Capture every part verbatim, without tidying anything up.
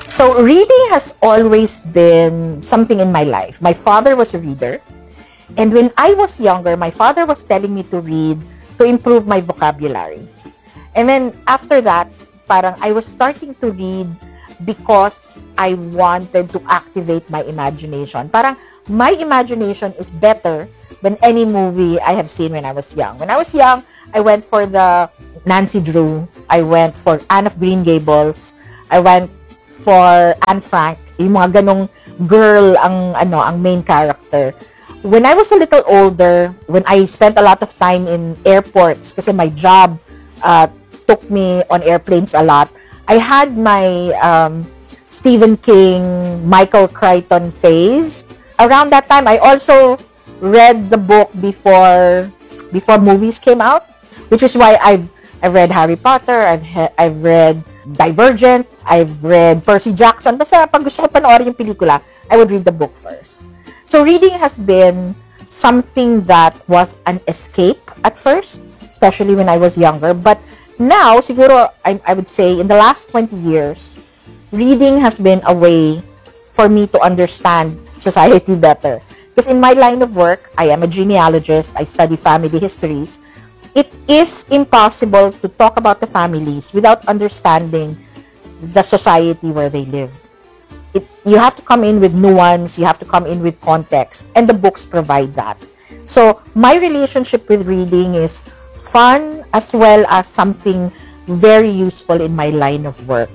So reading has always been something in my life. My father was a reader. And when I was younger, my father was telling me to read to improve my vocabulary. And then after that, parang I was starting to read because I wanted to activate my imagination. Parang my imagination is better than any movie I have seen when I was young. When I was young, I went for the Nancy Drew. I went for Anne of Green Gables. I went for Anne Frank. Yung mga ganong girl ang ano ang main character. When I was a little older, when I spent a lot of time in airports, kasi my job uh, took me on airplanes a lot, I had my um, Stephen King, Michael Crichton phase. Around that time, I also read the book before before movies came out, which is why I've I've read Harry Potter, I've I've read Divergent, I've read Percy Jackson. Basta pag gusto ko panoorin yung pelikula, I would read the book first. So reading has been something that was an escape at first, especially when I was younger. But now, siguro, I, I would say, in the last twenty years, reading has been a way for me to understand society better. Because in my line of work, I am a genealogist, I study family histories. It is impossible to talk about the families without understanding the society where they lived. It, you have to come in with nuance, you have to come in with context, and the books provide that. So, my relationship with reading is fun as well as something very useful in my line of work.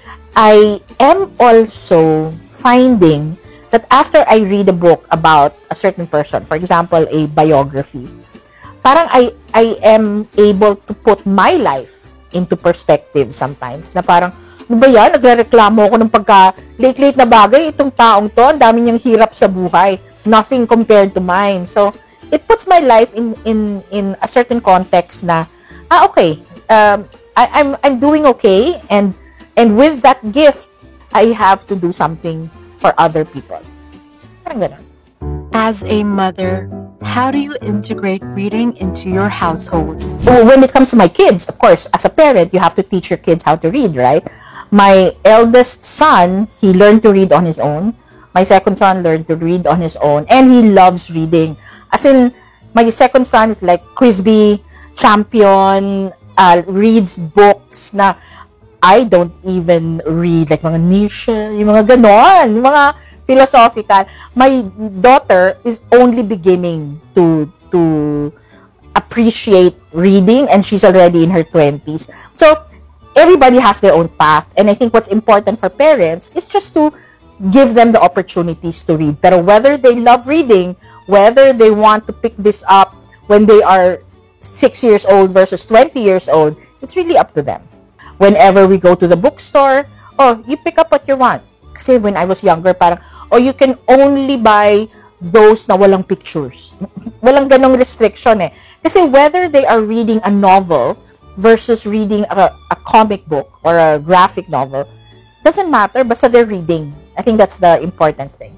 I am also finding that after I read a book about a certain person, for example, a biography, parang I, I am able to put my life into perspective sometimes, na parang, ano ba yan? Nagre-reklamo ako ng pagka late-late na bagay. Itong taong to, ang dami niyang hirap sa buhay. Nothing compared to mine. So, it puts my life in in in a certain context na, ah, okay, um, I, I'm I'm doing okay, and and with that gift, I have to do something for other people. Parang ganun. As a mother, how do you integrate reading into your household? Well, when it comes to my kids, of course, as a parent, you have to teach your kids how to read, right? My eldest son, he learned to read on his own. My second son learned to read on his own, and he loves reading. As in, my second son is like Quizbee champion, uh, reads books na I don't even read, like mga Nietzsche, yung mga ganon, yung mga philosophical. My daughter is only beginning to to appreciate reading, and she's already in her twenties. So, everybody has their own path, and I think what's important for parents is just to give them the opportunities to read. Pero whether they love reading, whether they want to pick this up when they are six years old versus twenty years old, it's really up to them. Whenever we go to the bookstore, oh, you pick up what you want. Kasi when I was younger, parang, oh, you can only buy those na walang pictures. Walang ganong restriction eh. Kasi whether they are reading a novel versus reading a, a comic book or a graphic novel, doesn't matter, basta they're reading. I think that's the important thing.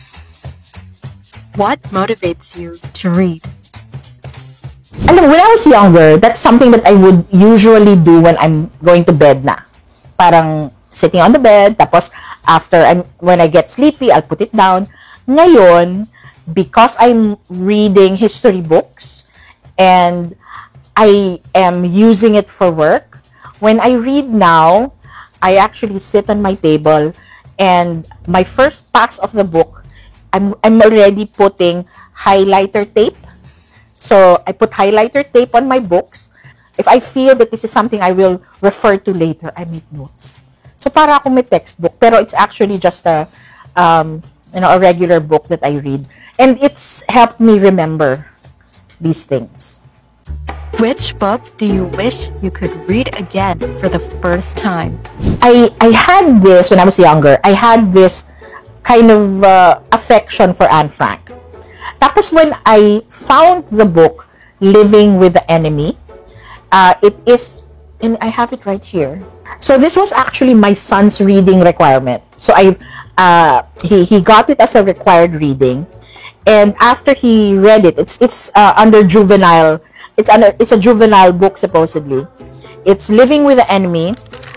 What motivates you to read? Alam, when I was younger, that's something that I would usually do when I'm going to bed na. Parang sitting on the bed, tapos after I'm, when I get sleepy, I'll put it down. Ngayon, because I'm reading history books and I am using it for work, when I read now, I actually sit on my table and my first pass of the book, I'm, I'm already putting highlighter tape. So, I put highlighter tape on my books. If I feel that this is something I will refer to later, I make notes. So, para akong may textbook, pero it's actually just a, um, you know, a regular book that I read. And it's helped me remember these things. Which book do you wish you could read again for the first time? I, I had this, when I was younger, I had this kind of uh, affection for Anne Frank. Tapos when I found the book, Living with the Enemy, uh, it is, and I have it right here. So this was actually my son's reading requirement. So I, uh, he, he got it as a required reading. And after he read it, it's, it's uh, under juvenile. It's under, it's a juvenile book supposedly. It's Living with the Enemy.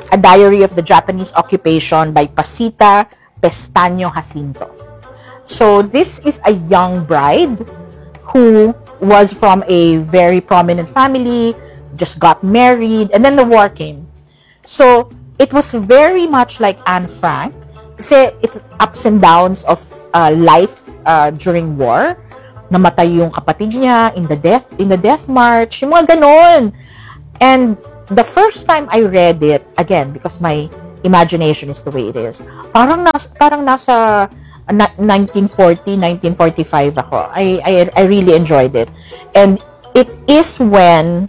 A Diary of the Japanese Occupation by Pasita Pestaño Jacinto. So this is a young bride who was from a very prominent family, just got married, and then the war came. So it was very much like Anne Frank, kasi it's ups and downs of uh, life uh, during war. Namatay yung kapatid niya in the death in the death march, yung mga ganon. And the first time I read it, again, because my imagination is the way it is, parang nas, parang nasa nineteen forty, nineteen forty-five ako. I, I I really enjoyed it. And it is when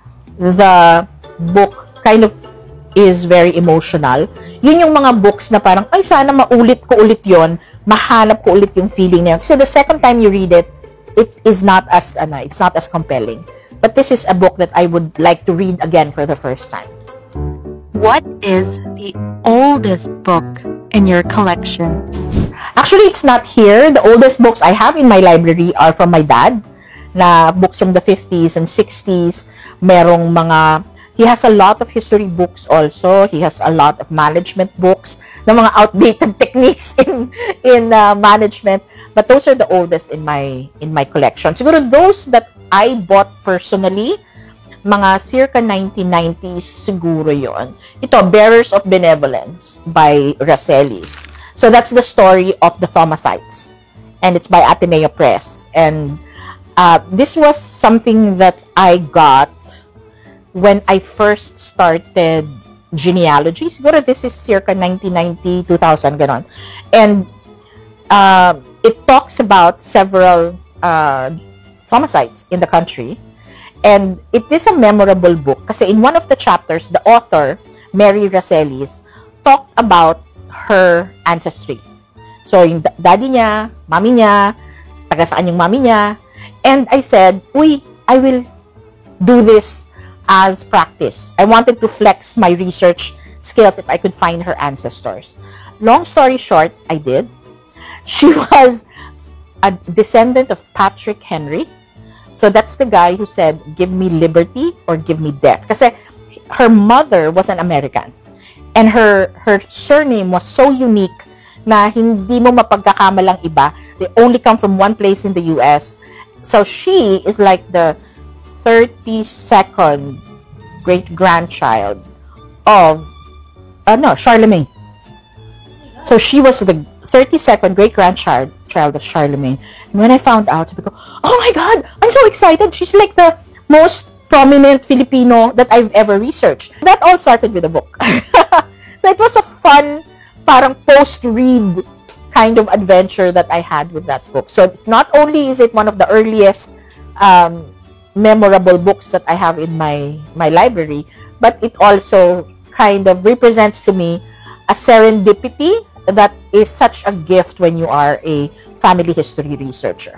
the book kind of is very emotional. Yun yung mga books na parang, ay, sana maulit ko ulit yon, mahanap ko ulit yung feeling niya. Kasi the second time you read it, it is not as, ano, it's not as compelling. But this is a book that I would like to read again for the first time. What is the oldest book in your collection? Actually, it's not here. The oldest books I have in my library are from my dad, na books from the fifties and sixties. Merong mga, he has a lot of history books also. He has a lot of management books, na mga outdated techniques in in uh, management. But those are the oldest in my in my collection. Siguro those that I bought personally, mga circa nineteen nineties siguro yon. Ito, Bearers of Benevolence by Racelis. So that's the story of the Thomasites. And it's by Ateneo Press. And uh, this was something that I got when I first started genealogy. Siguro this is circa nineteen ninety, two thousand, ganon. And uh, it talks about several uh, Thomasites in the country. And it is a memorable book kasi in one of the chapters, the author, Mary Racelis, talked about her ancestry. So, yung daddy niya, mami niya, taga saan yung mami niya. And I said, uy, I will do this as practice. I wanted to flex my research skills if I could find her ancestors. Long story short, I did. She was a descendant of Patrick Henry. So that's the guy who said, give me liberty or give me death. Kasi her mother was an American. And her her surname was so unique na hindi mo mapagkakamalang iba. They only come from one place in the U S. So she is like the thirty-second great-grandchild of, uh, no, Charlemagne. So she was the thirty-second great-grandchild child of Charlemagne. And when I found out, sabi ko, oh my God, I'm so excited. She's like the most prominent Filipino that I've ever researched. That all started with a book. So it was a fun, parang post-read kind of adventure that I had with that book. So not only is it one of the earliest um, memorable books that I have in my, my library, but it also kind of represents to me a serendipity that is such a gift when you are a family history researcher.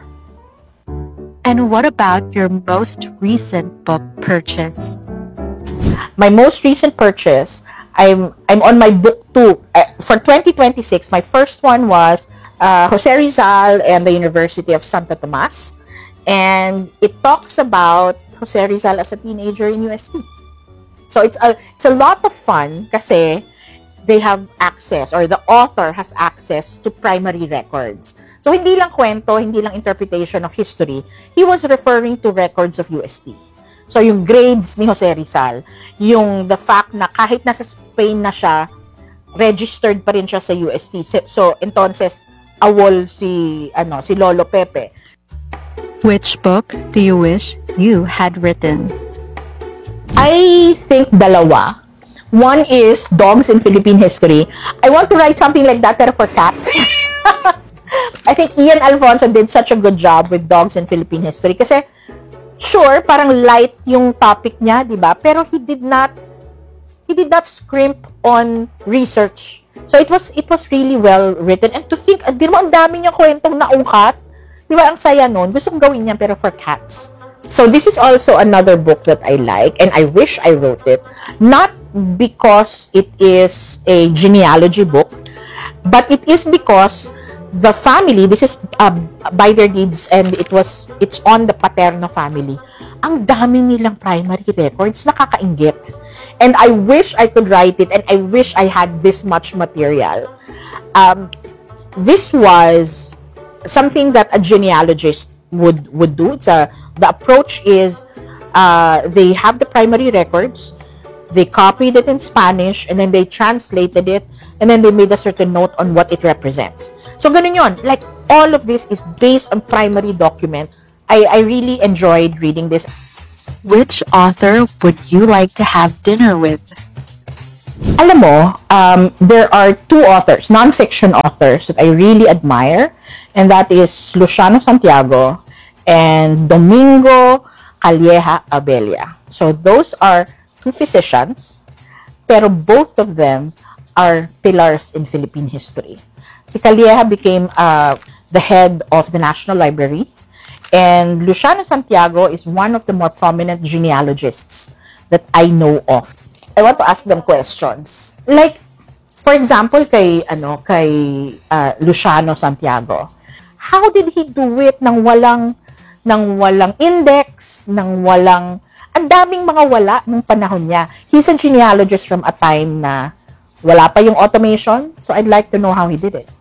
And what about your most recent book purchase? My most recent purchase, I'm I'm on my book two. Uh, for twenty twenty-six, my first one was uh, Jose Rizal and the University of Santo Tomas. And it talks about Jose Rizal as a teenager in U S T. So it's a, it's a lot of fun kasi they have access, or the author has access to primary records. So hindi lang kwento, hindi lang interpretation of history. He was referring to records of U S T. So yung grades ni Jose Rizal, yung the fact na kahit nasa Spain na siya, registered pa rin siya sa U S T. So entonces, awol si, ano, si Lolo Pepe. Which book do you wish you had written? I think dalawa. One is Dogs in Philippine History. I want to write something like that pero for cats. I think Ian Alfonso did such a good job with Dogs in Philippine History kasi sure, parang light yung topic niya, di ba? Pero he did not he did not scrimp on research. So it was it was really well written. And to think, di mo ang dami niya kwentong naungkat. Di ba, ang saya nun. Gusto kong gawin niya pero for cats. So this is also another book that I like and I wish I wrote it. Not because it is a genealogy book, but it is because the family, this is uh, by their deeds, and it was it's on the Paterno family. ang dami nilang primary records, nakakainggit. And I wish I could write it, and I wish I had this much material. Um, this was something that a genealogist would would do. It's a, the approach is uh, they have the primary records, they copied it in Spanish, and then they translated it, and then they made a certain note on what it represents. So ganun yun. Like, all of this is based on primary document. I, I really enjoyed reading this. Which author would you like to have dinner with? Alam mo, um, there are two authors, non-fiction authors that I really admire, and that is Luciano Santiago and Domingo Calleja Abella. So those are two physicians, pero both of them are pillars in Philippine history. Si Calleja became uh, the head of the National Library, and Luciano Santiago is one of the more prominent genealogists that I know of. I want to ask them questions. Like, for example, kay, ano, kay uh, Luciano Santiago, how did he do it nang walang, nang walang index, nang walang, ang daming mga wala nung panahon niya. He's a genealogist from a time na wala pa yung automation, so I'd like to know how he did it.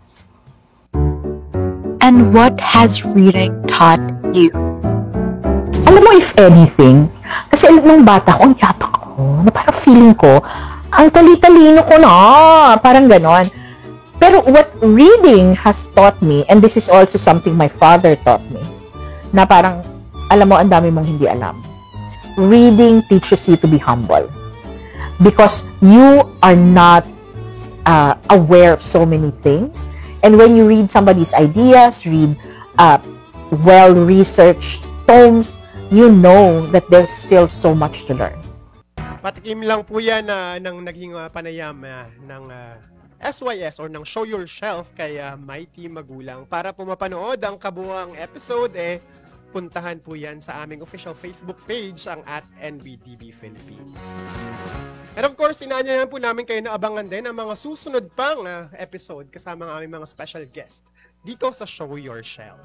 And what has reading taught you? Alam mo, if anything, kasi nung bata ko, ang yabang ko, na parang feeling ko, ang tali-talino ko na, parang ganon. Pero what reading has taught me, and this is also something my father taught me, na parang, alam mo, ang dami mong hindi alam. Reading teaches you to be humble. Because you are not uh, aware of so many things. And when you read somebody's ideas, read uh, well-researched tomes, you know that there's still so much to learn. Patikim lang po yan uh, ng naging uh, panayam uh, ng uh, S Y S or ng Show Your Shelf kay uh, Mighty Magulang. Para po mapanood ang kabuang episode, eh, puntahan po yan sa aming official Facebook page, ang at N B T V Philippines. And of course, inaanyayahan po namin kayo na abangan din ang mga susunod pang uh, episode kasama ang aming mga special guest dito sa Show Your Shelf.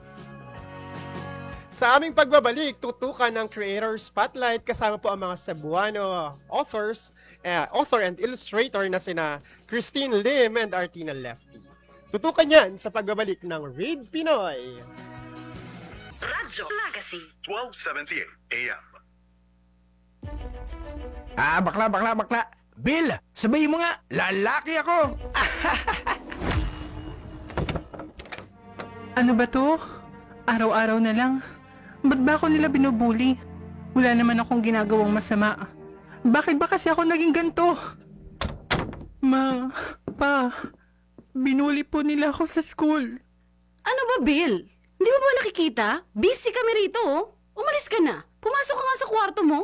Sa aming pagbabalik, tutukan ng Creator Spotlight kasama po ang mga Cebuano authors, uh, author and illustrator na sina Christine Lim and Artina Lefty. Tutukan yan sa pagbabalik ng Read Pinoy. Radyo Magazine twelve seventy-eight A M. Ah, bakla, bakla, bakla. Bill, sabihin mo nga, lalaki ako. Ano ba to? Araw-araw na lang. Ba't ba ako nila binubuli? Wala naman akong ginagawang masama. Bakit ba kasi ako naging ganito? Ma, pa, binuli po nila ako sa school. Ano ba, Bill? Hindi mo ba nakikita? Busy kami rito, oh. Umalis ka na. Pumasok ka nga sa kwarto mo.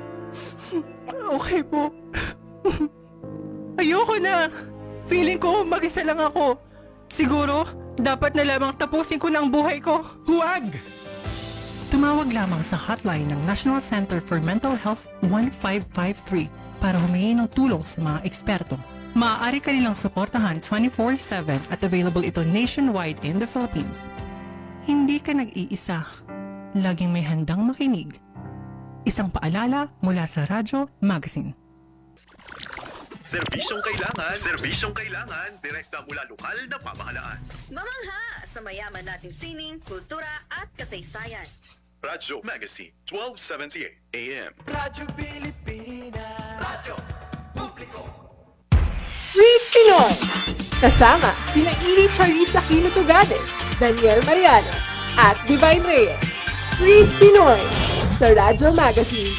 Okay po. Ayoko na. Feeling ko mag-isa lang ako. Siguro, dapat na lamang tapusin ko na ang buhay ko. Huwag! Tumawag lamang sa hotline ng National Center for Mental Health one five five three para humingi ng tulong sa mga eksperto. Maaari ka nilang suportahan twenty-four seven at available ito nationwide in the Philippines. Hindi ka nag-iisa. Laging may handang makinig. Isang paalala mula sa Radyo Magazine. Serbisyong kailangan, serbisyong kailangan, direkta mula lokal na pamahalaan. Mamangha sa mayaman nating sining, kultura at kasaysayan. Radyo Magazine twelve seventy-eight A M. Radyo Pilipinas. Radyo Publiko. Read Pinoy! Kasama sina Edie Charissa Aquino Tugade, Daniel Mariano, at Divine Reyes. Read Pinoy sa Radyo Magazine.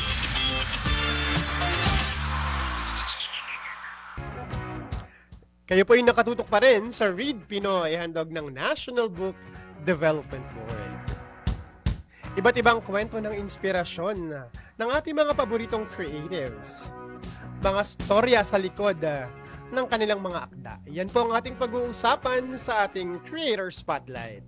Kayo po yung nakatutok pa rin sa Read Pinoy, handog ng National Book Development Board. Iba't ibang kwento ng inspirasyon ng ating mga paboritong creatives. Mga storya sa likod uh, ng kanilang mga akda. Yan po ang ating pag-uusapan sa ating Creator Spotlight.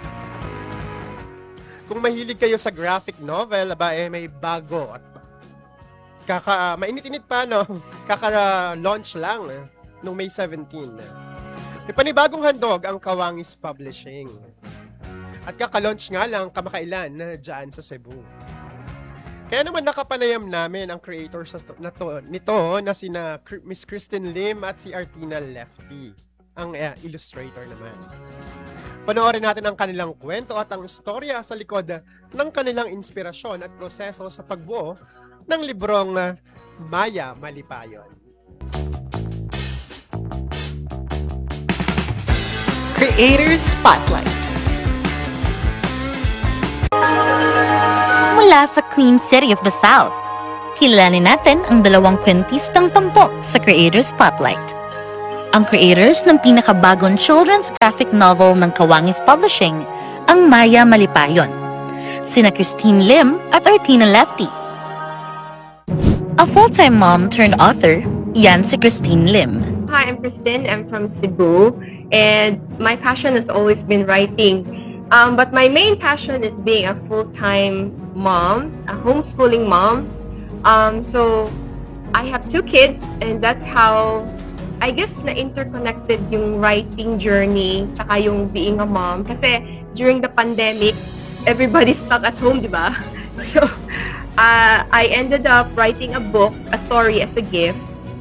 Kung mahilig kayo sa graphic novel, aba eh may bago at kaka, uh, mainit-init pa, no? Kaka-launch lang eh, noong May seventeenth. May panibagong handog ang Kawangis Publishing. At kaka-launch nga lang kamakailan na dyan sa Cebu. Kaya naman nakapanayam namin ang creators na to, nito na sina Miss Kristen Lim at si Artina Lefty, ang uh, illustrator naman. Panoorin natin ang kanilang kwento at ang istorya sa likod ng kanilang inspirasyon at proseso sa pagbuo ng librong uh, Maya Malipayon. Creator Spotlight. Mula sa Queen City of the South, kilalanin natin ang dalawang kwentistang tampok sa Creator Spotlight. Ang creators ng pinakabagong children's graphic novel ng Kawangis Publishing, ang Maya Malipayon, sina Christine Lim at Artina Lefty. A full-time mom turned author, yan si Christine Lim. Hi, I'm Christine. I'm from Cebu, and my passion has always been writing. Um, but my main passion is being a full-time mom, a homeschooling mom. Um, so I have two kids, and that's how I guess na interconnected yung writing journey tsaka yung being a mom. Kasi during the pandemic, everybody's stuck at home, di ba? So uh, I ended up writing a book, a story as a gift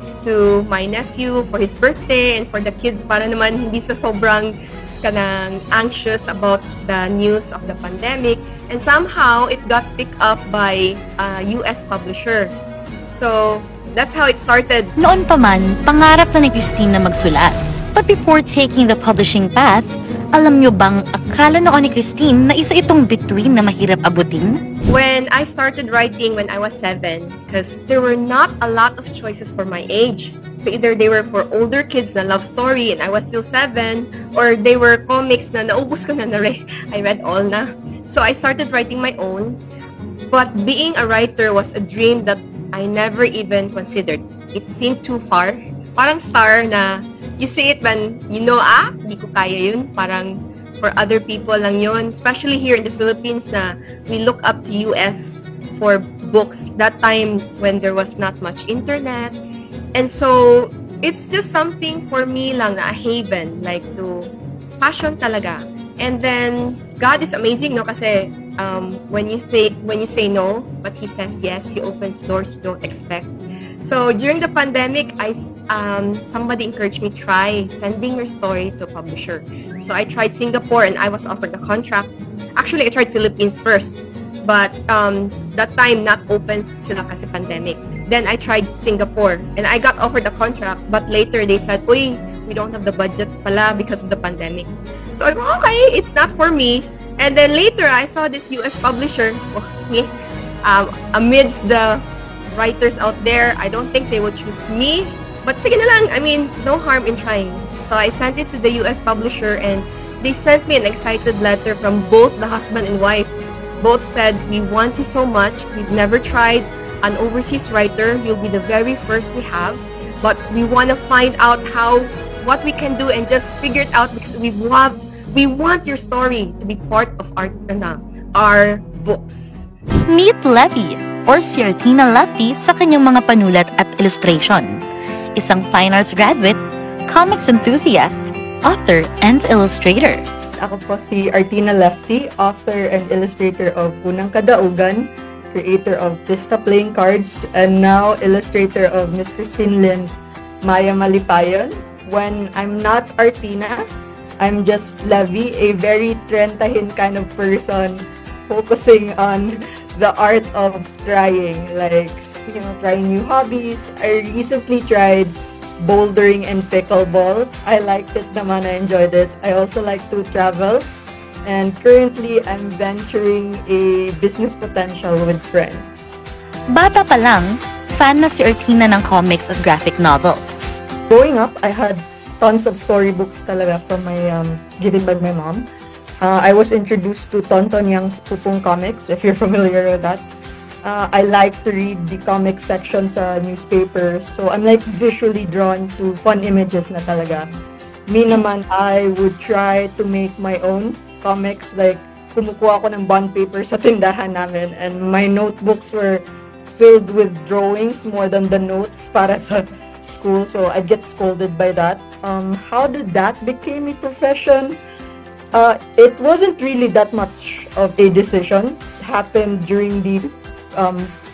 to my nephew for his birthday and for the kids para naman hindi sa sobrang kanang anxious about the news of the pandemic, and somehow it got picked up by a U S publisher. So that's how it started. Noon pa man, pangarap na ni Christine na magsulat. But before taking the publishing path, alam nyo bang akala noon ni Christine na isa itong bituin na mahirap abutin? When I started writing when I was seven, because there were not a lot of choices for my age. So either they were for older kids na love story and I was still seven, or they were comics na naubos ko na na re- I read all na. So I started writing my own. But being a writer was a dream that I never even considered. It seemed too far. Parang star na you see it when you know, ah, di ko kaya yun. Parang for other people lang yun. Especially here in the Philippines na we look up to U S for books. That time when there was not much internet. And so, it's just something for me lang na a haven, like to passion talaga. And then, God is amazing, no? Kasi um, when you say when you say no, but He says yes, He opens doors you don't expect. So, during the pandemic, I um, somebody encouraged me, try sending your story to a publisher. So, I tried Singapore and I was offered a contract. Actually, I tried Philippines first. But um, that time, not open sila kasi pandemic. Then I tried Singapore and I got offered a contract, but later they said, uy, we don't have the budget pala because of the pandemic. So I'm okay, it's not for me. And then later I saw this U S publisher, okay, um, amidst the writers out there, I don't think they would choose me. But sige na lang, I mean, no harm in trying. So I sent it to the U S publisher and they sent me an excited letter from both the husband and wife. Both said, we want you so much, we've never tried an overseas writer, you'll be the very first we have, but we want to find out how, what we can do and just figure it out because we want, we want your story to be part of our, uh, our books. Meet Levy, or si Artina Lefty sa kanyang mga panulat at illustration. Isang fine arts graduate, comics enthusiast, author, and illustrator. Ako po si Artina Lefty, author and illustrator of Unang Kadaugan, creator of Vista Playing Cards, and now illustrator of Miss Christine Lim's Maya Malipayon. When I'm not Artina, I'm just Levy, a very trentahin kind of person, focusing on the art of trying, like, you know, trying new hobbies. I recently tried bouldering and pickleball. I liked it naman, I enjoyed it. I also like to travel. And currently, I'm venturing a business potential with friends. Bata pa lang, fan na si Artina ng comics at graphic novels. Growing up, I had tons of storybooks talaga from my, um, given by my mom. Uh, I was introduced to Tonton Yang's Pupong Comics, if you're familiar with that. Uh, I like to read the comic section sa newspapers, so I'm like visually drawn to fun images na talaga. Me naman, I would try to make my own comics, like kumukuha ako ng bond paper sa tindahan namin, and my notebooks were filled with drawings more than the notes para sa school, so I'd get scolded by that. Um, how did that become a profession? Uh, it wasn't really that much of a decision. It happened during the um,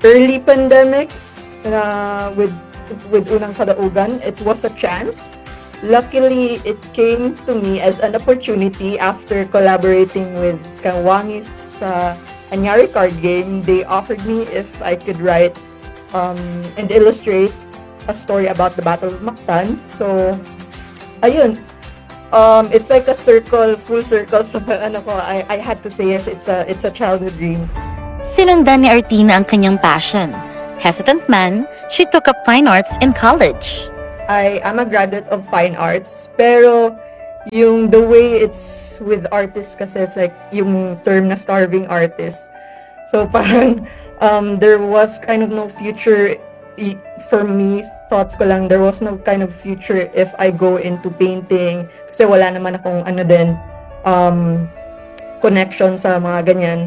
early pandemic uh, with with Unang Kadaugan. It was a chance. Luckily, it came to me as an opportunity after collaborating with Kawangis sa Anyari card game. They offered me if I could write um, and illustrate a story about the Battle of Mactan. So, ayun. Um, it's like a circle, full circle. So, ano ko, I, I had to say yes, it's a, it's a childhood dreams. Sinundan ni Artina ang kanyang passion. Hesitant man, she took up fine arts in college. I am a graduate of fine arts, pero yung the way it's with artists kasi it's like yung term na starving artist. So parang um, there was kind of no future i- for me. Thoughts ko lang, there was no kind of future if I go into painting kasi wala naman akong ano din, um, connection sa mga ganyan.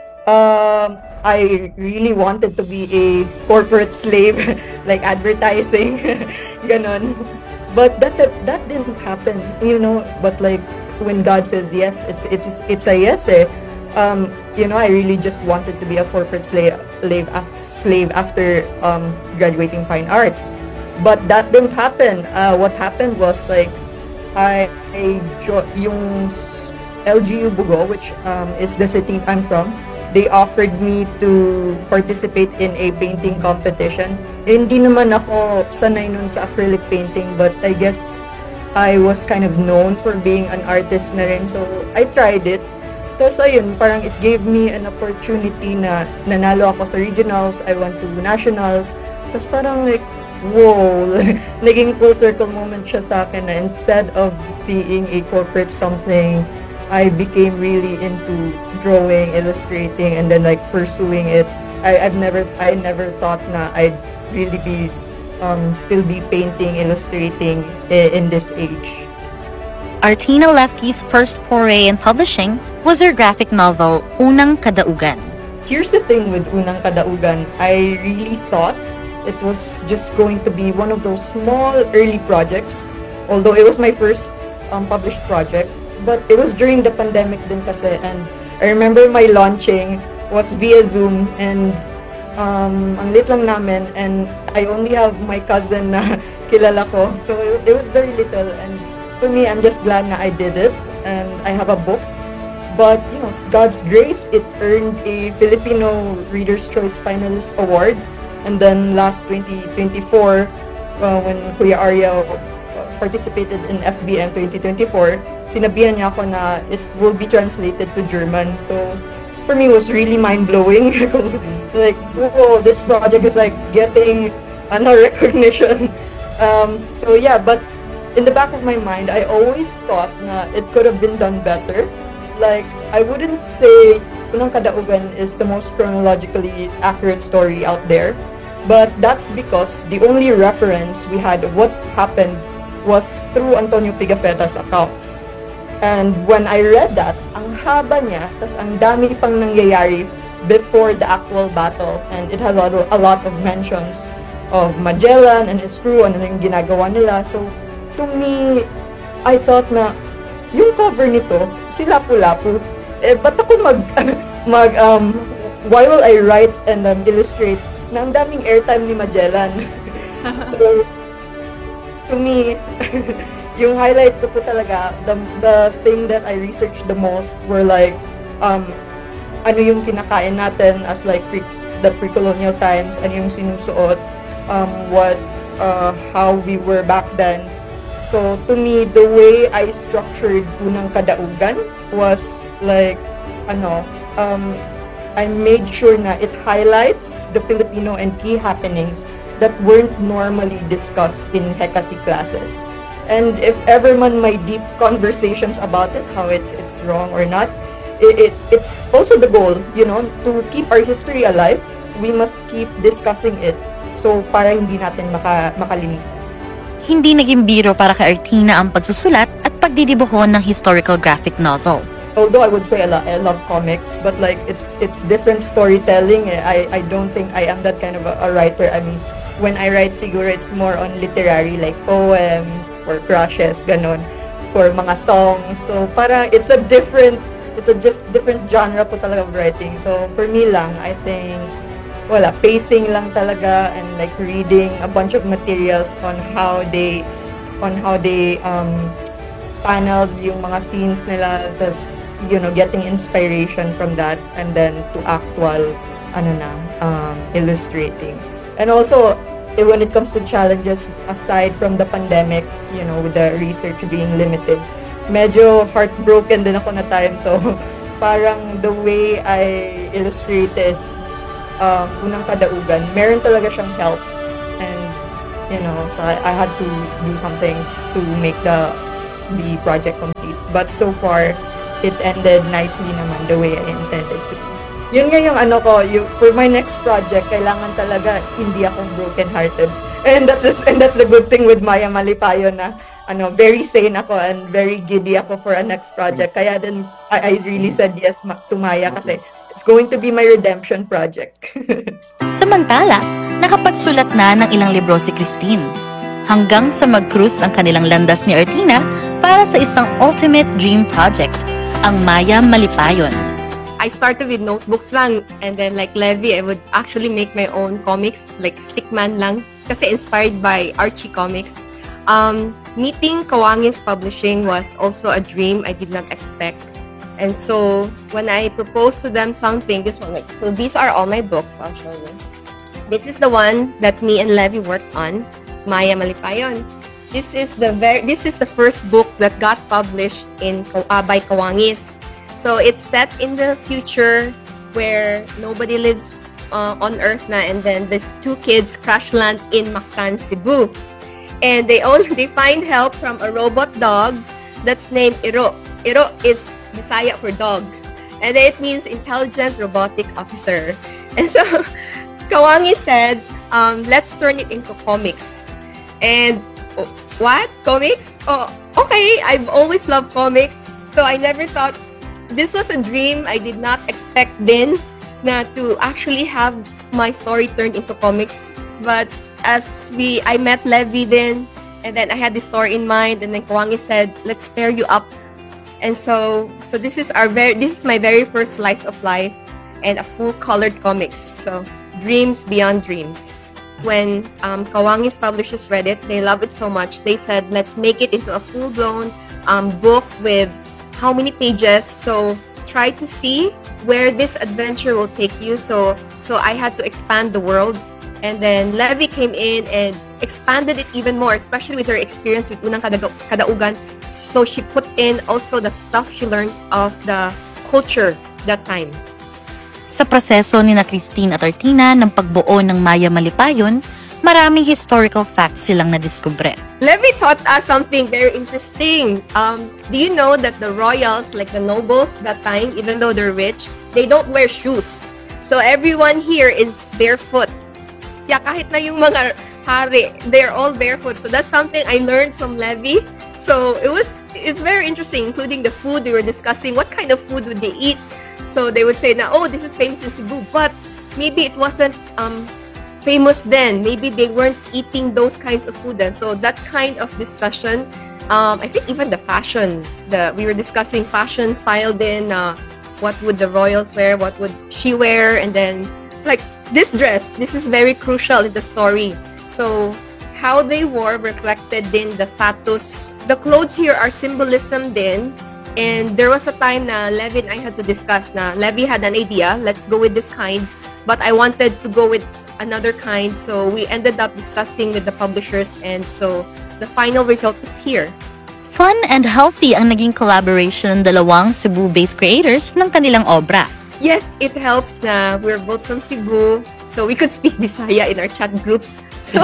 Um, I really wanted to be a corporate slave, like advertising, ganon. But that, that that didn't happen, you know. But like when God says yes, it's it's it's a yes. Eh. Um, you know, I really just wanted to be a corporate slave, slave, slave after um, graduating fine arts. But that didn't happen. Uh, what happened was like I, I jo- yung L G U Bugo, which um, is the city I'm from. They offered me to participate in a painting competition. Eh, hindi naman ako sanay nun sa acrylic painting, but I guess I was kind of known for being an artist na rin. So, I tried it. Tapos ayun, parang it gave me an opportunity na nanalo ako sa regionals, I went to nationals. Tapos parang like, whoa, naging full circle moment siya sa akin na instead of being a corporate something, I became really into drawing, illustrating, and then like pursuing it. I, I've never, I never thought na I'd really be, um, still be painting, illustrating in, in this age. Artina Lefty's first foray in publishing was her graphic novel, Unang Kadaugan. Here's the thing with Unang Kadaugan. I really thought it was just going to be one of those small early projects, although it was my first um, published project. But it was during the pandemic din kasi, and I remember my launching was via Zoom, and um, ang lit lang namin, and I only have my cousin na kilala ko, so it, it was very little, and for me, I'm just glad na I did it, and I have a book. But, you know, God's grace, it earned a Filipino Reader's Choice Finalist Award, and then last twenty twenty-four, uh, when Kuya Arya participated in F B M twenty twenty-four, sinabihan niya ako na it will be translated to German. So, for me, it was really mind-blowing. Like, whoa, this project is like getting ano, recognition. Um, so, yeah, but in the back of my mind, I always thought na it could have been done better. Like, I wouldn't say Unang Kadaugan is the most chronologically accurate story out there, but that's because the only reference we had of what happened was through Antonio Pigafetta's accounts. And when I read that, ang haba niya, tas ang dami pang nangyayari before the actual battle, and it had a lot of, a lot of mentions of Magellan and his crew, ano yung ginagawa nila. So, to me, I thought na, yung cover nito, si Lapu-Lapu, eh, ba't ako mag, mag, um, why will I write and um, illustrate na ang daming airtime ni Magellan? So, to me, yung highlight ko po talaga, the, the thing that I researched the most were like, um, ano yung kinakain natin as like pre, the pre-colonial times, ano yung sinusuot, um, what, uh, how we were back then. So, to me, the way I structured Unang Kadaugan was like, ano, um, I made sure na it highlights the Filipino and key happenings that weren't normally discussed in Hekasi classes. And if ever man may deep conversations about it, how it's it's wrong or not, it, it it's also the goal, you know, to keep our history alive. We must keep discussing it. So para hindi natin maka, makalimutan. Hindi naging biro para kay Artina ang pagsusulat at pagdidibuho ng historical graphic novel. Although I would say I, lo- I love comics, but like it's it's different storytelling. I I don't think I am that kind of a, a writer. I mean, when I write siguro it's more on literary, like poems or crushes, ganon, for mga songs. So para it's a different it's a dif- different genre po talaga of writing. So for me lang, I think wala, pacing lang talaga and like reading a bunch of materials on how they on how they um paneled yung mga scenes nila, tas, you know, getting inspiration from that and then to actual ano na um illustrating. And also eh, when it comes to challenges aside from the pandemic, you know, with the research being limited, medyo heartbroken din ako na time. So parang the way I illustrated um, Unang Kadaugan, meron talaga siyang help. And, you know, so I, I had to do something to make the the project complete. But so far, it ended nicely naman the way I intended to. Yun nga yung ano ko, yung, for my next project, kailangan talaga hindi ako broken-hearted. And that's and that's the good thing with Maya Malipayon na ano, very sane ako and very giddy ako for a next project. Kaya then I, I really said yes ma- to Maya kasi it's going to be my redemption project. Samantala, nakapagsulat na ng ilang libro si Christine, hanggang sa mag-cruise ang kanilang landas ni Artina para sa isang ultimate dream project, ang Maya Malipayon. I started with notebooks lang, and then like Levi, I would actually make my own comics, like stickman lang, kasi inspired by Archie comics. Um, meeting Kawangis Publishing was also a dream I did not expect. And so when I proposed to them something, this one, like, so these are all my books, I'll show you. This is the one that me and Levi worked on, Maya Malipayon. This is the very, this is the first book that got published in uh, by Kawangis. So it's set in the future where nobody lives uh, on Earth na, and then these two kids crash land in Mactan, Cebu. And they only they find help from a robot dog that's named Iro. Iro is Bisaya for dog. And it means intelligent robotic officer. And so Kawangi said, um, let's turn it into comics. And oh, what? Comics? Oh, okay. I've always loved comics. So I never thought this was a dream. I did not expect then na to actually have my story turned into comics. But as we, I met Levi then, and then I had this story in mind, and then Kawangi said, let's pair you up. And so, so this is our very, this is my very first slice of life and a full colored comics. So dreams beyond dreams. When um, Kawangi's publishers read it, they love it so much. They said, let's make it into a full-blown um, book with how many pages. So try to see where this adventure will take you. So so I had to expand the world. And then Levi came in and expanded it even more, especially with her experience with Unang Kada- Kadaugan. So she put in also the stuff she learned of the culture that time. Sa proseso ni na Christine at Artina ng pagbuo ng Maya Malipayon, maraming historical facts silang nadiskubre. Levi taught us something very interesting. Um, do you know that the royals, like the nobles that time, even though they're rich, they don't wear shoes. So everyone here is barefoot. Yeah, kahit na yung mga hari, they're all barefoot. So that's something I learned from Levi. So it was, it's very interesting, including the food we were discussing. What kind of food would they eat? So they would say, na, oh, this is famous in Cebu, but maybe it wasn't um, famous then. Maybe they weren't eating those kinds of food then. So that kind of discussion, um, I think even the fashion, the we were discussing fashion style then, uh, what would the royals wear, what would she wear, and then like this dress, this is very crucial in the story. So how they wore reflected in the status. The clothes here are symbolism then. And there was a time na Levi and I had to discuss na Levi had an idea, let's go with this kind, but I wanted to go with another kind. So we ended up discussing with the publishers, and so the final result is here. Fun and healthy ang naging collaboration ng dalawang Cebu-based creators ng kanilang obra. Yes, it helps na we're both from Cebu, so we could speak Bisaya in our chat groups. So,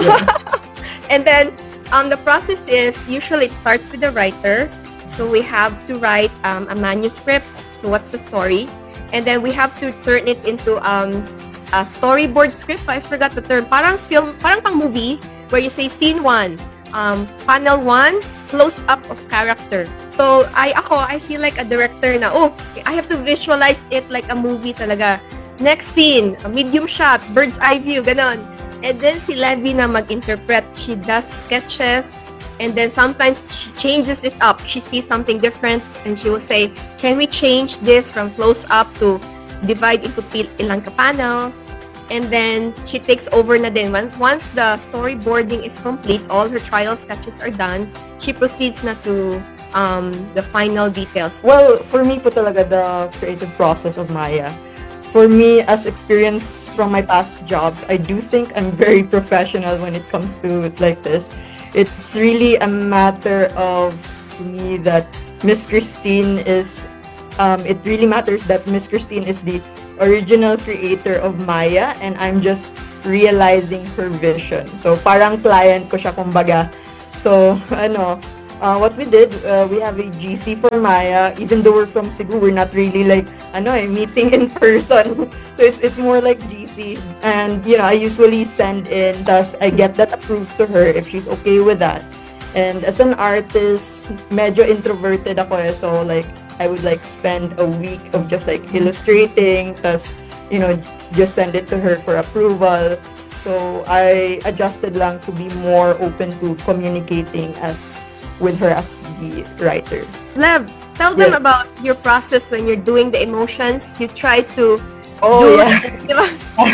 and then um, the process is usually it starts with the writer. So we have to write um, a manuscript. So what's the story? And then we have to turn it into um, a storyboard script. I forgot the term. Parang film, parang pang movie where you say scene one, um, panel one, close up of character. So I ako, I feel like a director na, oh, I have to visualize it like a movie talaga. Next scene, a medium shot, bird's eye view, ganon. And then si Levi na mag-interpret. She does sketches. And then sometimes she changes it up. She sees something different and she will say, can we change this from close up to divide into ilang ka panels? And then she takes over na din. Once, once the storyboarding is complete, all her trial sketches are done, she proceeds na to um, the final details. Well, for me po talaga the creative process of Maya. For me, as experience from my past jobs, I do think I'm very professional when it comes to like this. It's really a matter of to me that Miss Christine is, um, it really matters that Miss Christine is the original creator of Maya and I'm just realizing her vision. So parang client ko siya kumbaga. So ano, uh, what we did, uh, we have a G C for Maya. Even though we're from Cebu, we're not really like ano eh, meeting in person. So it's it's more like G C. And you know, I usually send in, thus I get that approved to her if she's okay with that. And as an artist, medyo introverted ako eh. So like I would like spend a week of just like illustrating, thus you know, just send it to her for approval. So I adjusted lang to be more open to communicating as with her as the writer. Lev, tell them Yeah. about your process when you're doing the emotions. You try to Oh do, yeah. diba?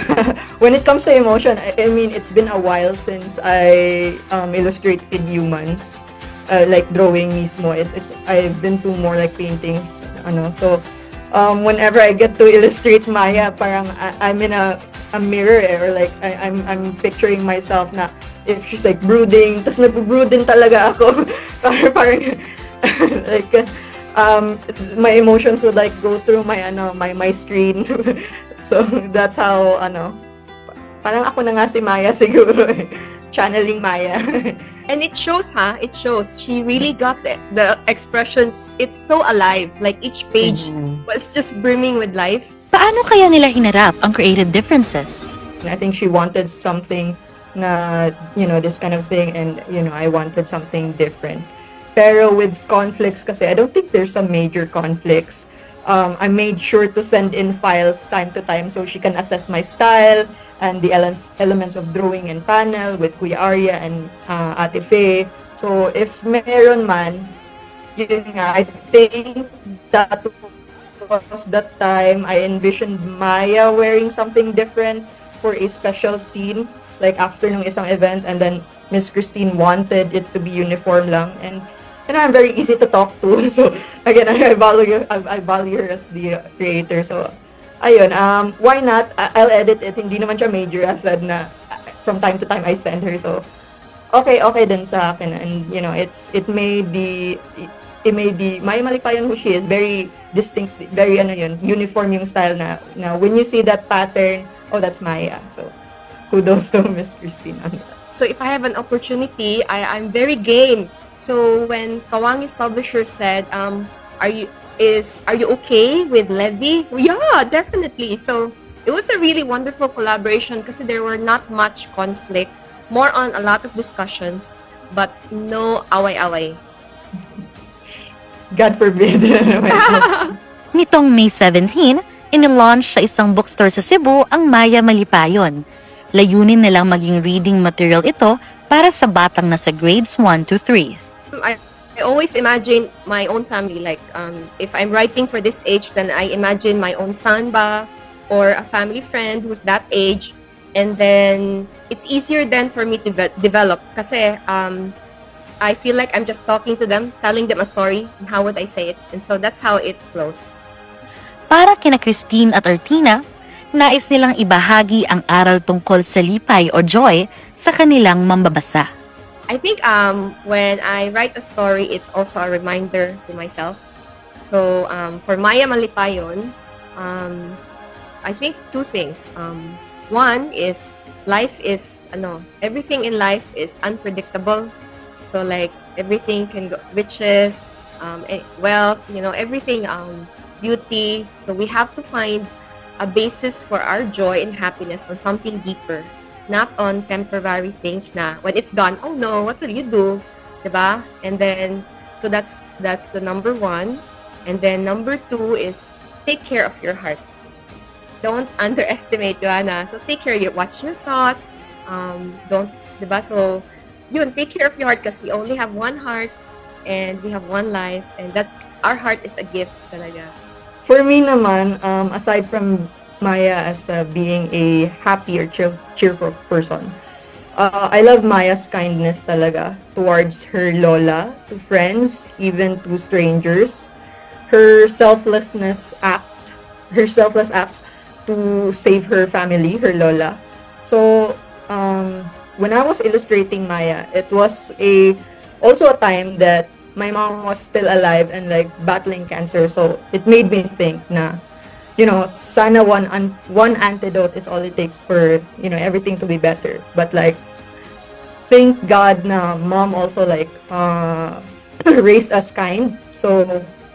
When it comes to emotion, I, I mean, it's been a while since I um, illustrated humans, uh, like drawing mismo. It, it's I've been to more like paintings, ano. So um, whenever I get to illustrate Maya, parang I, I'm in a a mirror eh, or like I, I'm I'm picturing myself na if she's like brooding, tas nagbo-brood din talaga ako. parang parang like um my emotions would like go through my ano my my screen. So that's how ano parang ako na nga si Maya siguro eh. Channeling Maya. And it shows, huh? It shows. She really got the, the expressions. It's so alive. Like each page Mhm. was just brimming with life. Paano kaya nila hinarap ang creative differences? I think she wanted something na, you know, this kind of thing, and, you know, I wanted something different. Pero with conflicts kasi, I don't think there's some major conflicts. Um, I made sure to send in files time to time so she can assess my style and the elements elements of drawing and panel with Kuya Arya and uh, Ate Faye. So if meron man, yun nga, I think that was that time I envisioned Maya wearing something different for a special scene, like after nung isang event, and then Miss Christine wanted it to be uniform lang, and you know, I'm very easy to talk to. So again, I value I, I value her as the creator. So ayun, um, why not? I- I'll edit it. Hindi naman siya major, as said na from time to time I send her. So okay, okay din sa akin, and you know, it's it may be it may be Maya Malipayon who she is, very distinct, very ano yun, uniform yung style na, na when you see that pattern, oh, that's Maya. So kudos to Miss Christine on that. So if I have an opportunity, I, I'm very game. So when Kawangi's publisher said, um, are you is are you okay with Levy? Yeah, definitely. So it was a really wonderful collaboration because there were not much conflict, more on a lot of discussions, but no away-away. God forbid. Nitong May seventeenth, inilaunch sa isang bookstore sa Cebu ang Maya Malipayon. Layunin nilang maging reading material ito para sa batang nasa grades one to three. I, I always imagine my own family, like um, if I'm writing for this age, then I imagine my own son ba, or a family friend who's that age, and then it's easier then for me to ve- develop kasi um, I feel like I'm just talking to them, telling them a story, and how would I say it, and so that's how it flows. Para kina Christine at Artina, nais nilang ibahagi ang aral tungkol sa lipay o joy sa kanilang mambabasa. I think um, when I write a story, it's also a reminder to myself. So um, for Maya Malipayon, um, I think two things. Um, one is life is ano, everything in life is unpredictable. So like everything can go, riches, um, eh, wealth, you know, everything, um, beauty. So we have to find a basis for our joy and happiness on something deeper. Not on temporary things na when it's gone, oh no, what will you do? Diba? And then, so that's that's the number one. And then number two is take care of your heart. Don't underestimate, Joanna. So take care of your, watch your thoughts. Um, don't, diba? So, yun, take care of your heart because we only have one heart and we have one life. And that's, our heart is a gift talaga. For me naman, um, aside from Maya as uh, being a happy or cheer- cheerful person. Uh, I love Maya's kindness talaga towards her lola, to friends, even to strangers. Her selflessness act, her selfless acts to save her family, her lola. So, um, when I was illustrating Maya, it was a also a time that my mom was still alive and like battling cancer. So it made me think na, you know, sana one an- one antidote is all it takes for, you know, everything to be better. But like, thank God na mom also like uh, raised us kind. So